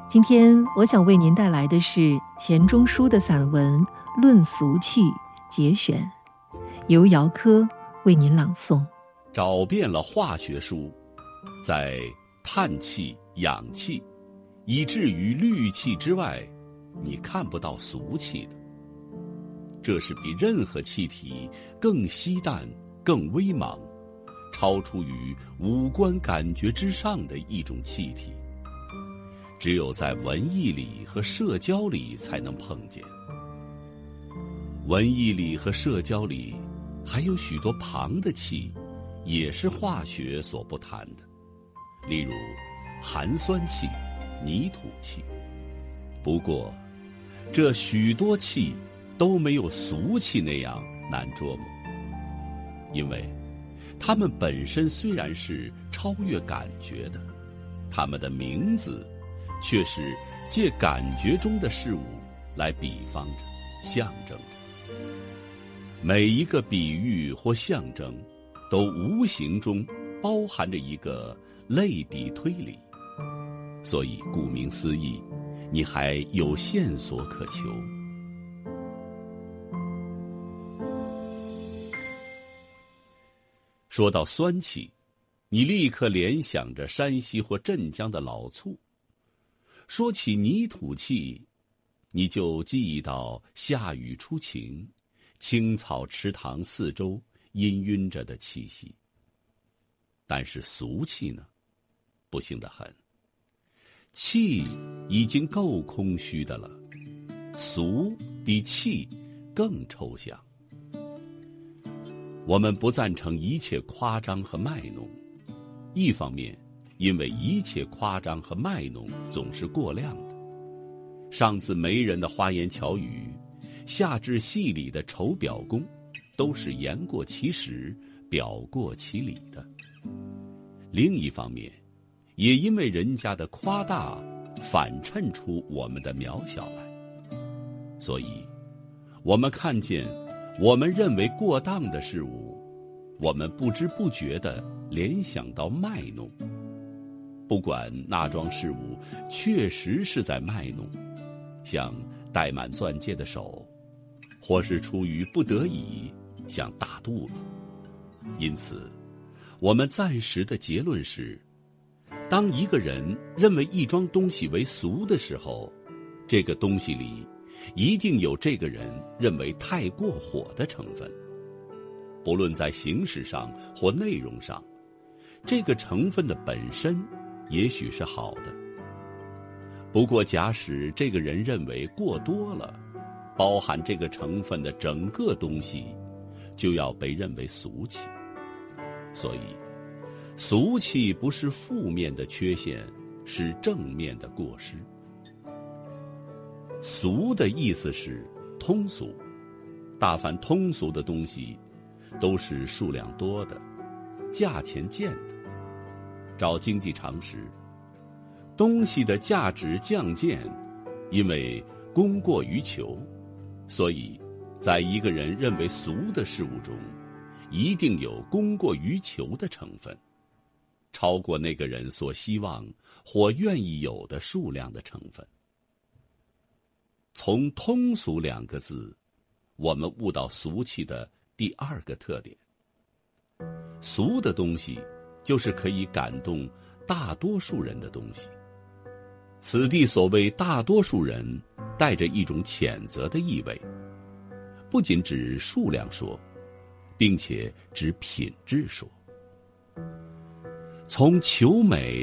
今天我想为您带来的是钱钟书的散文《论俗气》节选，由姚科为您朗诵。 找遍了化学书，在碳气、氧气，以至于氯气之外，你看不到俗气的。这是比任何气体更稀淡、更微茫，超出于五官感觉之上的一种气体。只有在文艺里和社交里才能碰见。文艺里和社交里还有许多旁的气，也是化学所不谈的，例如含酸气、泥土气。不过这许多气都没有俗气那样难捉摸，因为它们本身虽然是超越感觉的，它们的名字却是借感觉中的事物来比方着、象征着。每一个比喻或象征都无形中包含着一个类比推理，所以顾名思义，你还有线索可求。说到酸气，你立刻联想着山西或镇江的老醋；说起泥土气，你就记忆到夏雨初晴，青草池塘四周氤氲着的气息。但是俗气呢，不幸得很，气已经够空虚的了，俗比气更抽象。我们不赞成一切夸张和卖弄，一方面因为一切夸张和卖弄总是过量的，上自媒人的花言巧语，下至戏里的丑表功，都是言过其实、表过其理的。另一方面，也因为人家的夸大反衬出我们的渺小来，所以我们看见我们认为过当的事物，我们不知不觉地联想到卖弄。不管那桩事物确实是在卖弄，像戴满钻戒的手，或是出于不得已，像大肚子。因此我们暂时的结论是，当一个人认为一桩东西为俗的时候，这个东西里一定有这个人认为太过火的成分。不论在形式上或内容上，这个成分的本身也许是好的。不过假使这个人认为过多了，包含这个成分的整个东西就要被认为俗气。所以俗气不是负面的缺陷，是正面的过失。俗的意思是通俗，大凡通俗的东西都是数量多的，价钱贱的。照经济常识，东西的价值降贱，因为供过于求，所以在一个人认为俗的事物中，一定有供过于求的成分，超过那个人所希望或愿意有的数量的成分。从通俗两个字，我们悟到俗气的第二个特点。俗的东西就是可以感动大多数人的东西。此地所谓大多数人，带着一种谴责的意味，不仅指数量说，并且指品质说。从求美